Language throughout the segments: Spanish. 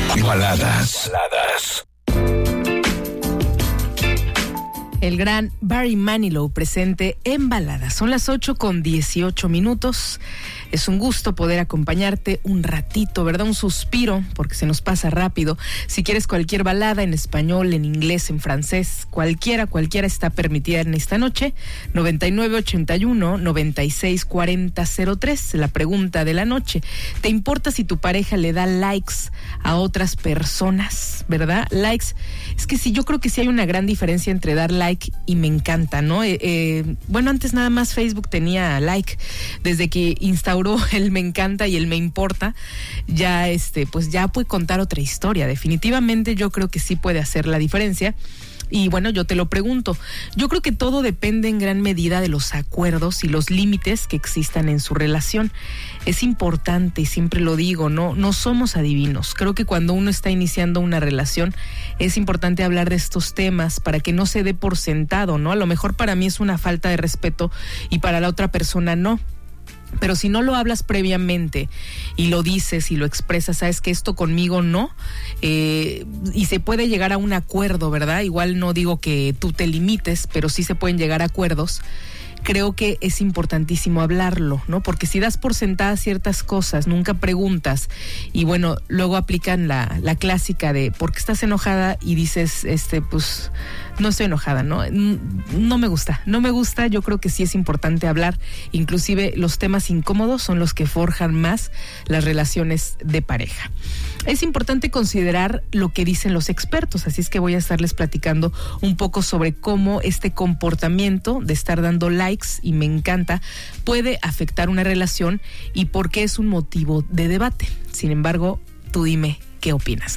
Baladas. El gran Barry Manilow presente en Baladas. Son las 8:18. Es un gusto poder acompañarte un ratito, ¿verdad? Un suspiro, porque se nos pasa rápido. Si quieres cualquier balada en español, en inglés, en francés, cualquiera está permitida en esta noche. 9981-964003. La pregunta de la noche. ¿Te importa si tu pareja le da likes a otras personas, verdad? Likes. Es que sí, yo creo que sí hay una gran diferencia entre dar like y me encanta, ¿no? Bueno, antes nada más Facebook tenía like. Desde que instauró el me encanta y el me importa, ya pues ya puede contar otra historia. Definitivamente yo creo que sí puede hacer la diferencia. Y bueno, yo te lo pregunto, yo creo que todo depende en gran medida de los acuerdos y los límites que existan en su relación. Es importante, y siempre lo digo, no somos adivinos. Creo que cuando uno está iniciando una relación es importante hablar de estos temas para que no se dé por sentado, ¿no? A lo mejor para mí es una falta de respeto y para la otra persona no. Pero si no lo hablas previamente y lo dices y lo expresas, sabes que esto conmigo no, y se puede llegar a un acuerdo, ¿verdad? Igual no digo que tú te limites, pero sí se pueden llegar a acuerdos. Creo que es importantísimo hablarlo, ¿no? Porque si das por sentadas ciertas cosas, nunca preguntas, y bueno, luego aplican la clásica de ¿por qué estás enojada? Y dices, pues no estoy enojada, ¿no? No me gusta. Yo creo que sí es importante hablar. Inclusive los temas incómodos son los que forjan más las relaciones de pareja. Es importante considerar lo que dicen los expertos, así es que voy a estarles platicando un poco sobre cómo este comportamiento de estar dando likes, y me encanta, puede afectar una relación y por qué es un motivo de debate. Sin embargo, tú dime ¿qué opinas?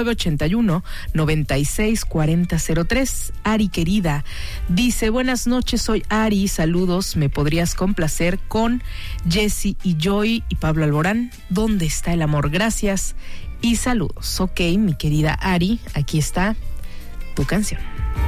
9981-964003. Ari querida dice: buenas noches, soy Ari, saludos, ¿me podrías complacer con Jesse y Joy y Pablo Alborán? ¿Dónde está el amor? Gracias y saludos. Ok, mi querida Ari, aquí está tu canción.